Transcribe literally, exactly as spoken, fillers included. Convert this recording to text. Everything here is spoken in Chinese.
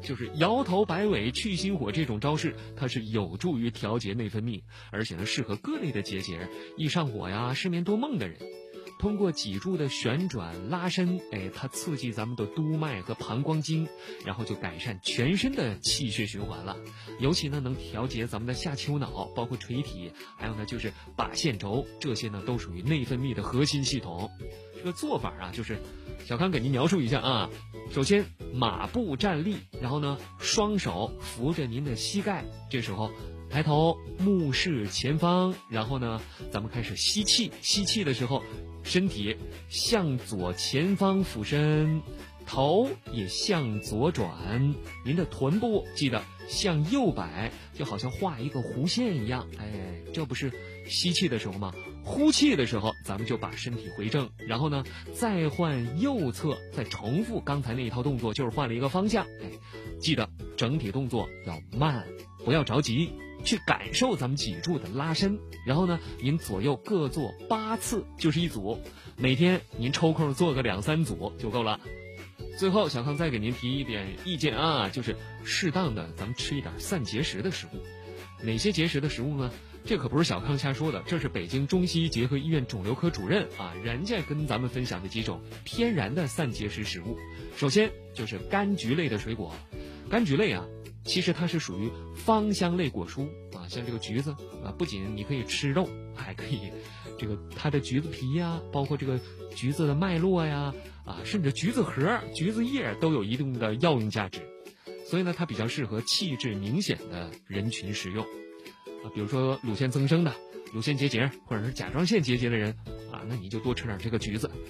就是摇头摆尾去心火这种招式，它是有助于调节内分泌，而且呢适合各类的结节，易上火呀、失眠多梦的人。通过脊柱的旋转拉伸，哎，它刺激咱们的督脉和膀胱经，然后就改善全身的气血循环了。尤其呢能调节咱们的下丘脑，包括垂体，还有呢就是靶线轴，这些呢都属于内分泌的核心系统。这个做法啊，就是小康给您描述一下啊。首先马步站立，然后呢双手扶着您的膝盖，这时候抬头目视前方，然后呢咱们开始吸气，吸气的时候身体向左前方俯身，头也向左转，您的臀部记得向右摆，就好像画一个弧线一样。哎，这不是吸气的时候吗？呼气的时候咱们就把身体回正，然后呢再换右侧，再重复刚才那一套动作，就是换了一个方向。哎，记得整体动作要慢，不要着急，去感受咱们脊柱的拉伸。然后呢您左右各做八次就是一组，每天您抽空做个两三组就够了。最后小康再给您提一点意见啊，就是适当的咱们吃一点散结石的食物。哪些结石的食物呢？这可不是小康瞎说的，这是北京中西医结合医院肿瘤科主任啊，人家跟咱们分享的几种天然的散结石食物。首先就是柑橘类的水果，柑橘类啊其实它是属于芳香类果蔬啊，像这个橘子啊，不仅你可以吃肉，还可以这个它的橘子皮呀，包括这个橘子的脉络呀，啊，甚至橘子核、橘子叶都有一定的药用价值，所以呢，它比较适合气滞明显的人群食用啊，比如说乳腺增生的、乳腺结节或者是甲状腺结节的人啊，那你就多吃点这个橘子。